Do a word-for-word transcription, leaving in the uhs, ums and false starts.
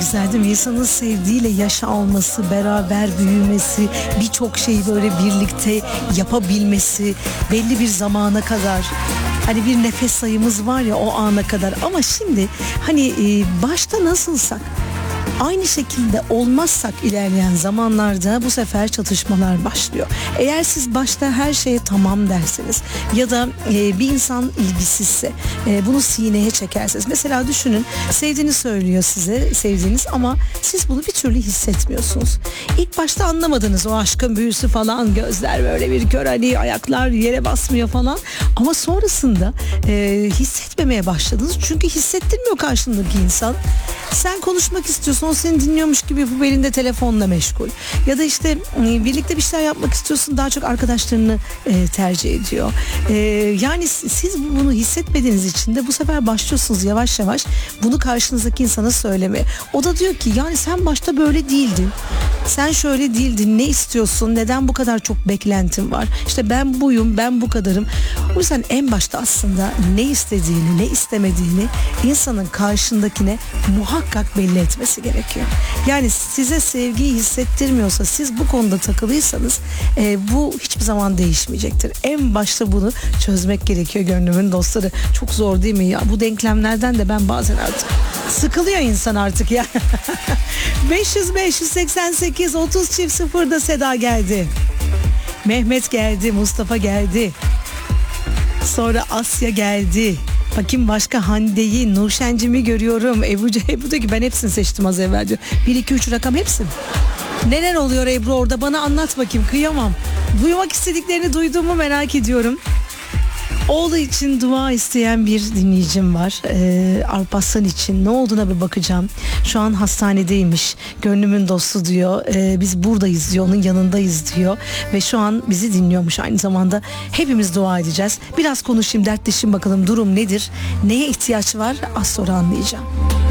güzel değil mi? İnsanın sevdiğiyle yaşa alması, beraber büyümesi, birçok şeyi böyle birlikte yapabilmesi, belli bir zamana kadar. Hani bir nefes sayımız var ya, o ana kadar. Ama şimdi hani e, başta nasılsak aynı şekilde olmazsak ilerleyen zamanlarda bu sefer çatışmalar başlıyor. Eğer siz başta her şeye tamam derseniz ya da e, bir insan ilgisizse, e, bunu sineye çekerseniz, mesela düşünün, sevdiğini söylüyor size, sevdiğiniz, ama siz bunu bir türlü hissetmiyorsunuz. İlk başta anlamadınız, o aşkın büyüsü falan, gözler böyle bir kör, hani ayaklar yere basmıyor falan, ama sonrasında e, hissetmemeye başladınız çünkü hissettirmiyor karşındaki insan. Sen konuşmak istiyorsun, o seni dinliyormuş gibi bu elinde telefonla meşgul. Ya da işte birlikte bir şeyler yapmak istiyorsun, daha çok arkadaşlarını e, tercih ediyor. E, yani siz bunu hissetmediğiniz için de bu sefer başlıyorsunuz yavaş yavaş bunu karşınızdaki insana söylemeye. O da diyor ki yani sen başta böyle değildin. Sen şöyle değildin. Ne istiyorsun? Neden bu kadar çok beklentin var? İşte ben buyum, ben bu kadarım. O yüzden en başta aslında ne istediğini, ne istemediğini insanın karşındakine muhakkak belli etmesi gerekiyor. Yani size sevgiyi hissettirmiyorsa, siz bu konuda takılıysanız e, bu hiçbir zaman değişmeyecektir. En başta bunu çözmek gerekiyor gönlümün dostları. Çok zor değil mi ya? Bu denklemlerden de ben bazen artık sıkılıyor insan artık ya. beş yüz beş yüz seksen sekiz otuz çift sıfırda Seda geldi. Mehmet geldi, Mustafa geldi. Sonra Asya geldi. Bakayım başka, Hande'yi, Nurşencim'i görüyorum. Ebru, Ebru diyor ki ben hepsini seçtim az evvel diyor. bir iki üç rakam hepsi. Neler oluyor Ebru orada, bana anlat bakayım, kıyamam. Duymak istediklerini duyduğumu merak ediyorum. Oğlu için dua isteyen bir dinleyicim var. Ee, Alparslan için ne olduğuna bir bakacağım. Şu an hastanedeymiş. Gönlümün dostu diyor. Ee, biz buradayız diyor. Onun yanındayız diyor. Ve şu an bizi dinliyormuş aynı zamanda. Hepimiz dua edeceğiz. Biraz konuşayım, dertleşeyim bakalım, durum nedir? Neye ihtiyaç var? Az sonra anlayacağım.